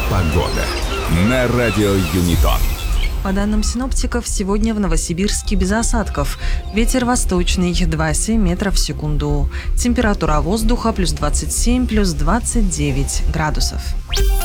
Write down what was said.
Погода на радио Юнитон. По данным синоптиков, сегодня в Новосибирске без осадков. Ветер восточный 2,7 метров в секунду. Температура воздуха плюс 27, плюс 29 градусов.